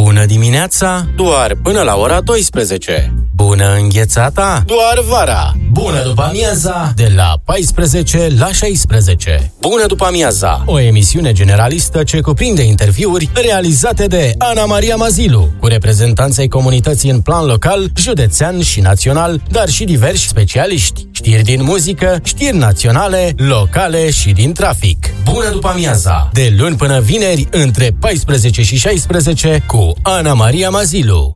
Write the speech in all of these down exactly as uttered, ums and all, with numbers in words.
Bună dimineața, doar până la ora douăsprezece. Bună înghețata, doar vara. Bună după amiaza, de la paisprezece la șaisprezece. Bună după amiaza, o emisiune generalistă ce cuprinde interviuri realizate de Ana Maria Mazilu, cu reprezentanți ai comunității în plan local, județean și național, dar și diversi specialiști. Știri din muzică, știri naționale, locale și din trafic. Bună după amiaza, de luni până vineri, între paisprezece și șaisprezece, cu Ana Maria Mazilu.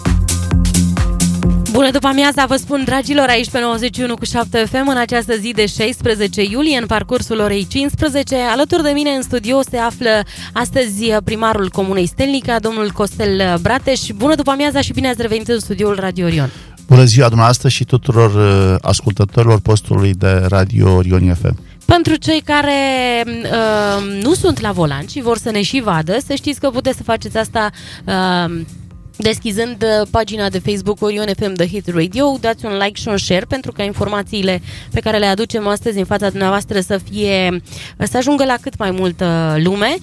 Bună după amiaza, vă spun, dragilor, aici pe nouăzeci și unu cu șapte F M, în această zi de șaisprezece iulie, în parcursul orei cincisprezece. Alături de mine în studio se află astăzi primarul Comunei Stelnica, domnul Costel Brateș. Bună după amiaza și bine ați revenit în studioul Radio Orion. Bună ziua dumneavoastră și tuturor uh, ascultătorilor postului de Radio Orion F M. Pentru cei care uh, nu sunt la volan și vor să ne și vadă, să știți că puteți să faceți asta uh, deschizând pagina de Facebook Orion F M The Hit Radio. Dați un like și un share pentru ca informațiile pe care le aducem astăzi în fața dumneavoastră să fie, să ajungă la cât mai multă lume.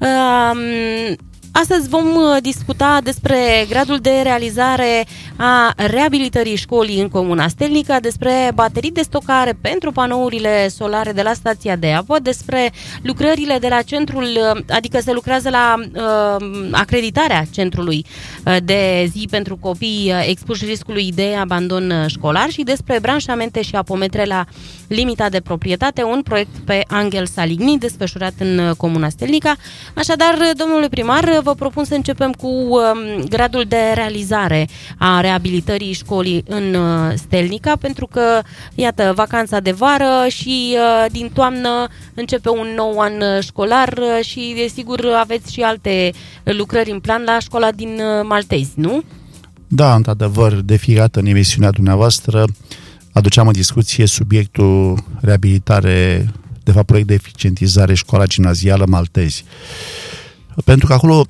Uh, Astăzi vom discuta despre gradul de realizare a reabilitării școlii în Comuna Stelnica, despre baterii de stocare pentru panourile solare de la stația de apă, despre lucrările de la centrul, adică se lucrează la uh, acreditarea centrului de zi pentru copii expuși riscului de abandon școlar și despre branșamente și apometre la limita de proprietate, un proiect pe Angel Saligny desfășurat în Comuna Stelnica. Așadar, domnule primar, vă propun să începem cu um, gradul de realizare a reabilitării școlii în uh, Stelnica, pentru că, iată, vacanța de vară și uh, din toamnă începe un nou an școlar uh, și, desigur, aveți și alte lucrări în plan la școala din uh, Maltezi, nu? Da, într-adevăr, de fiecare dată în emisiunea dumneavoastră aduceam în discuție subiectul reabilitare, de fapt proiect de eficientizare școala gimnazială Maltezi. Pentru că acolo,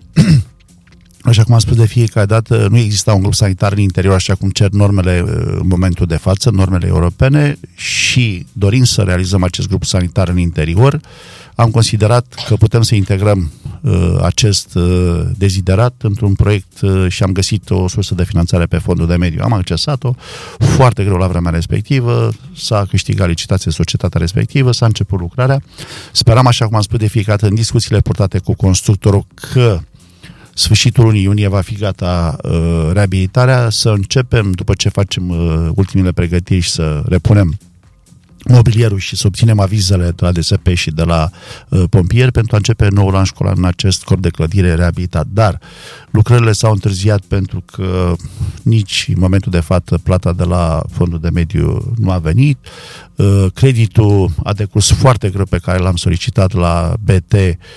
așa cum am spus de fiecare dată, nu exista un grup sanitar în interior, așa cum cer normele în momentul de față, normele europene, și dorind să realizăm acest grup sanitar în interior, am considerat că putem să integrăm uh, acest uh, deziderat într-un proiect uh, și am găsit o sursă de finanțare pe fondul de mediu. Am accesat-o foarte greu la vremea respectivă, s-a câștigat licitație societatea respectivă, s-a început lucrarea. Speram, așa cum am spus de fiecare dată în discuțiile purtate cu constructorul, că sfârșitul lunii iunie va fi gata uh, reabilitarea, să începem, după ce facem uh, ultimele pregătiri, și să repunem mobilierul și să obținem avizele de la D S P și de la uh, pompieri pentru a începe noul an școlar în acest corp de clădire reabilitat. Dar lucrările s-au întârziat pentru că nici în momentul de față plata de la fondul de mediu nu a venit. Uh, creditul a decurs foarte greu pe care l-am solicitat la B T.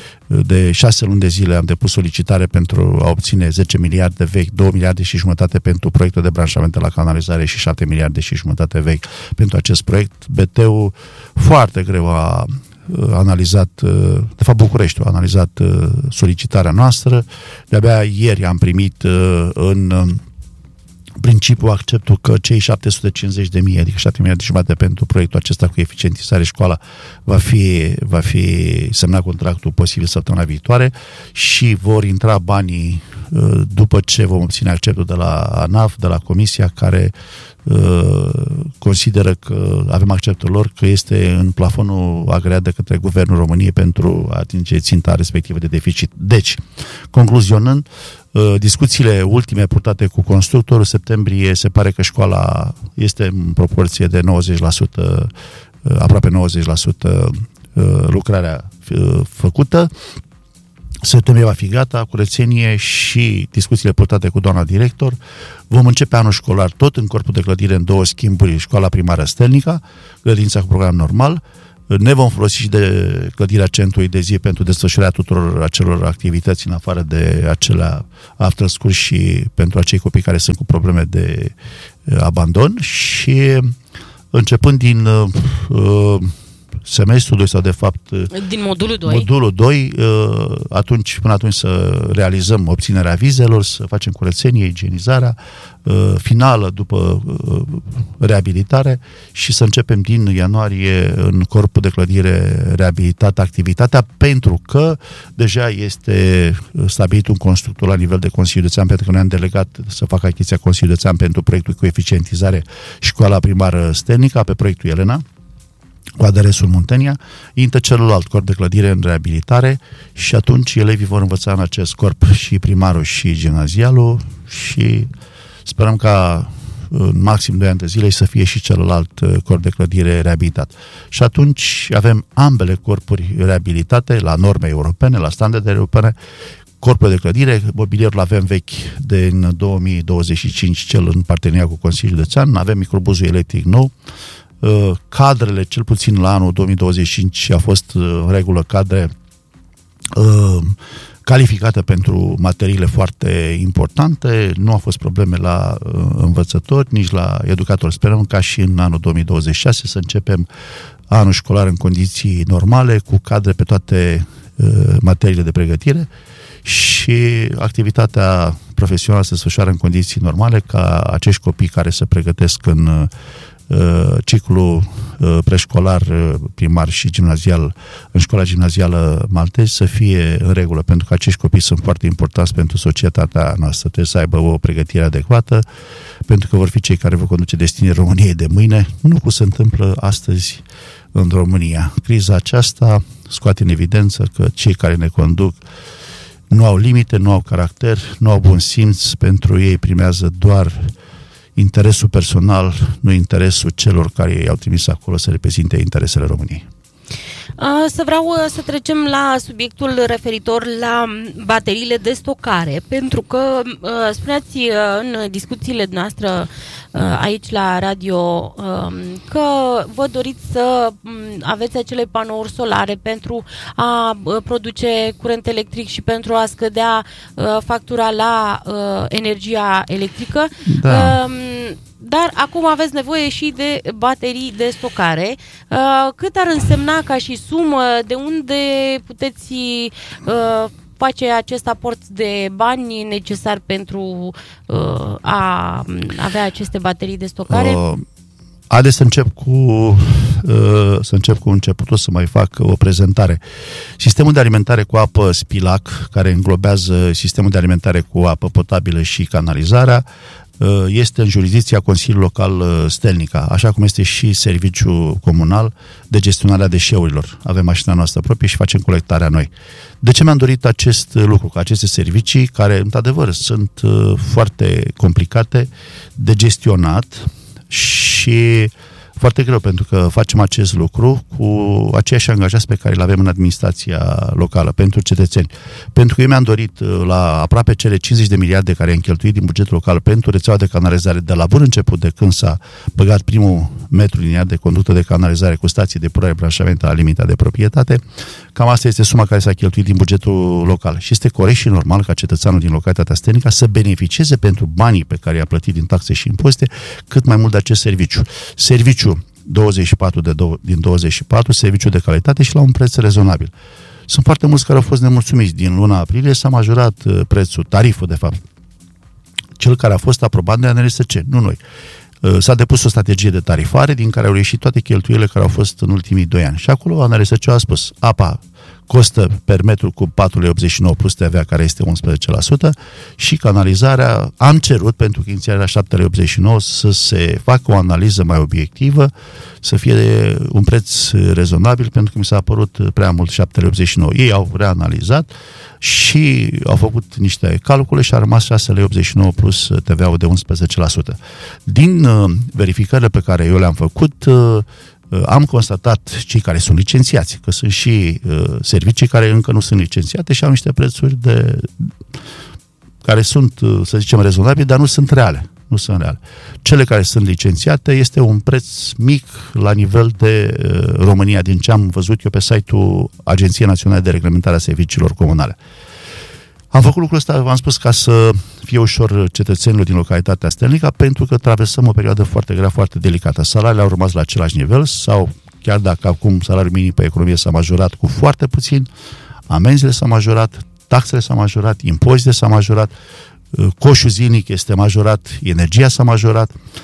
De șase luni de zile am depus solicitare pentru a obține zece miliarde vechi, două miliarde și jumătate pentru proiectul de branșamente la canalizare și șapte miliarde și jumătate vechi pentru acest proiect. B T-ul foarte greu a analizat, de fapt Bucureștiul a analizat solicitarea noastră. De-abia ieri am primit în principiul acceptul că cei șapte sute cincizeci de mii, adică șapte miliarde și jumătate pentru proiectul acesta cu eficientizare școala, va fi, va fi semnat contractul posibil săptămâna viitoare și vor intra banii după ce vom obține acceptul de la ANAF, de la Comisia, care consideră că avem acceptul lor, că este în plafonul agreat de către Guvernul României pentru a atinge ținta respectivă de deficit. Deci, concluzionând, discuțiile ultime purtate cu constructorul, septembrie se pare că școala este în proporție de nouăzeci la sută, aproape nouăzeci la sută lucrarea făcută. Septembrie va fi gata, curățenie și discuțiile purtate cu doamna director. Vom începe anul școlar tot în corpul de clădire în două schimburi, școala primară Stelnica, grădinița cu program normal. Ne vom folosi și de clădirea centrului de zi pentru desfășurarea tuturor acelor activități în afară de acelea after school și pentru acei copii care sunt cu probleme de abandon. Și începând din uh, semestrul doi sau de fapt din modulul doi. Modulul doi, atunci, până atunci să realizăm obținerea vizelor, să facem curățenie, igienizarea finală după reabilitare și să începem din ianuarie în corpul de clădire reabilitat activitatea, pentru că deja este stabilit un constructor la nivel de Consiliu Județean, pentru că noi am delegat să facă achiziția Consiliul Județean pentru proiectul cu eficientizare școala primară Stelnica pe proiectul Elena, cu adresul Muntenia, intră celălalt corp de clădire în reabilitare și atunci elevii vor învăța în acest corp și primarul și gimnazialul și sperăm ca în maxim doi ani de zile să fie și celălalt corp de clădire reabilitat. Și atunci avem ambele corpuri reabilitate la norme europene, la standarde europene, corpul de clădire, mobilierul avem vechi din două mii douăzeci și cinci, cel în parteneriat cu Consiliul Județean, avem microbuzul electric nou, cadrele, cel puțin la anul două mii douăzeci și cinci, a fost în regulă cadre uh, calificate pentru materiile foarte importante, nu au fost probleme la uh, învățători, nici la educatori. Sperăm ca și în anul două mii douăzeci și șase să începem anul școlar în condiții normale, cu cadre pe toate uh, materiile de pregătire și activitatea profesională să se desfășoare în condiții normale, ca acești copii care se pregătesc în uh, ciclul preșcolar, primar și gimnazial în școala gimnazială Maltezi să fie în regulă, pentru că acești copii sunt foarte importanți pentru societatea noastră. Trebuie să aibă o pregătire adecvată, pentru că vor fi cei care vor conduce destinul României de mâine, nu cum se întâmplă astăzi în România. Criza aceasta scoate în evidență că cei care ne conduc nu au limite, nu au caracter, nu au bun simț, pentru ei primează doar interesul personal, nu interesul celor care i-au trimis acolo să reprezinte interesele României. Să vreau să trecem la subiectul referitor la bateriile de stocare, pentru că spuneați în discuțiile noastre aici la radio că vă doriți să aveți acele panouri solare pentru a produce curent electric și pentru a scădea factura la energia electrică. Da. Dar acum aveți nevoie și de baterii de stocare. Cât ar însemna ca și sumă? De unde puteți face acest aport de bani necesar pentru a avea aceste baterii de stocare? Uh. Haideți să încep cu să încep cu începutul, să mai fac o prezentare. Sistemul de alimentare cu apă Spilac, care înglobează sistemul de alimentare cu apă potabilă și canalizarea, este în jurisdicția Consiliului Local Stelnica, așa cum este și serviciul comunal de gestionare a deșeurilor. Avem mașina noastră proprie și facem colectarea noi. De ce mi-am dorit acest lucru? Că aceste servicii, care într-adevăr sunt foarte complicate de gestionat și foarte greu, pentru că facem acest lucru cu aceiași angajați pe care îl avem în administrația locală, pentru cetățeni. Pentru că eu mi-am dorit la aproape cele cincizeci de miliarde care am cheltuit din bugetul local pentru rețeaua de canalizare de la bun început, de când s-a băgat primul metru liniar de conductă de canalizare cu stație de purare branșament la limita de proprietate, cam asta este suma care s-a cheltuit din bugetul local. Și este corect și normal ca cetățeanul din localitatea Stelnica să beneficieze pentru banii pe care i-a plătit din taxe și impozite cât mai mult de acest serviciu. Serviciu douăzeci și patru de do- din douăzeci și patru, serviciu de calitate și la un preț rezonabil. Sunt foarte mulți care au fost nemulțumiți. Din luna aprilie s-a majorat prețul, tariful de fapt, cel care a fost aprobat de A N R S C, nu noi. S-a depus o strategie de tarifare din care au ieșit toate cheltuielile care au fost în ultimii doi ani. Și acolo A N R S C a spus, apa costă per metru cu patru lei optzeci și nouă plus T V A, care este unsprezece la sută, și canalizarea, am cerut, pentru că inițial era șapte lei optzeci și nouă, să se facă o analiză mai obiectivă, să fie un preț rezonabil, pentru că mi s-a părut prea mult șapte lei optzeci și nouă. Ei au reanalizat și au făcut niște calcule și a rămas șase lei optzeci și nouă plus T V A-ul de unsprezece la sută. Din uh, verificările pe care eu le-am făcut, uh, am constatat cei care sunt licențiați, că sunt și uh, servicii care încă nu sunt licențiate și au niște prețuri de care sunt, uh, să zicem, rezonabile, dar nu sunt reale. Nu sunt reale. Cele care sunt licențiate este un preț mic la nivel de uh, România, din ce am văzut eu pe site-ul Agenției Naționale de Reglementare a Serviciilor Comunale. Am făcut lucrul ăsta, v-am spus, ca să fie ușor cetățenilor din localitatea Stelnica, pentru că traversăm o perioadă foarte grea, foarte delicată. Salariile au rămas la același nivel sau chiar dacă acum salariul minim pe economie s-a majorat cu foarte puțin, amenziile s-au majorat, taxele s-au majorat, impozitele s-au majorat, coșul zilnic este majorat, energia s-a majorat.